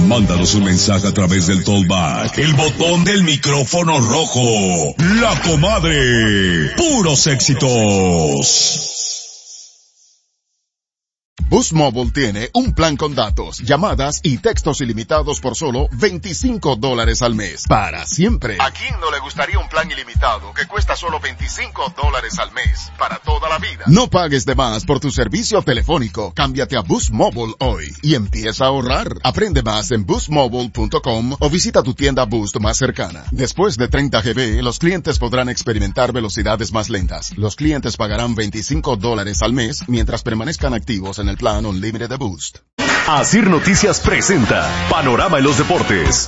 Mándanos un mensaje a través del Tollback, el botón del micrófono rojo. La Comadre. Puros éxitos. Boost Mobile tiene un plan con datos, llamadas y textos ilimitados por solo $25 al mes. Para siempre. ¿A quién no le gustaría un plan ilimitado que cuesta solo $25 al mes? Para toda la vida. No pagues de más por tu servicio telefónico. Cámbiate a Boost Mobile hoy y empieza a ahorrar. Aprende más en boostmobile.com o visita tu tienda Boost más cercana. Después de 30 GB, los clientes podrán experimentar velocidades más lentas. Los clientes pagarán $25 al mes mientras permanezcan activos en el plan Unlimited de Boost. Asir Noticias presenta Panorama en los Deportes.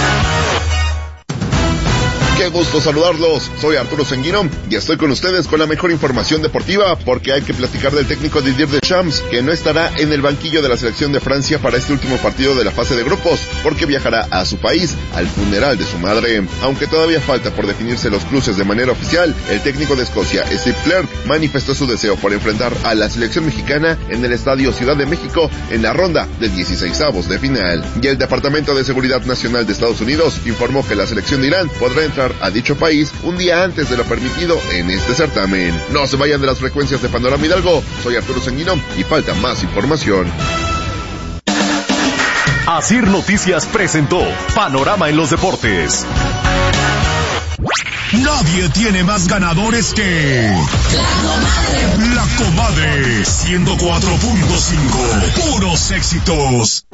Qué gusto saludarlos, soy Arturo Sanguino y estoy con ustedes con la mejor información deportiva porque hay que platicar del técnico Didier Deschamps que no estará en el banquillo de la selección de Francia para este último partido de la fase de grupos porque viajará a su país al funeral de su madre. Aunque todavía falta por definirse los cruces de manera oficial, el técnico de Escocia, Steve Clarke, manifestó su deseo por enfrentar a la selección mexicana en el Estadio Ciudad de México en la ronda de 16avos de final. Y el Departamento de Seguridad Nacional de Estados Unidos informó que la selección de Irán podrá entrar a dicho país un día antes de lo permitido en este certamen. No se vayan de las frecuencias de Panorama Hidalgo, soy Arturo Sanguino y falta más información. Asir Noticias presentó Panorama en los Deportes. Nadie tiene más ganadores que La Comadre 104.5. Puros éxitos.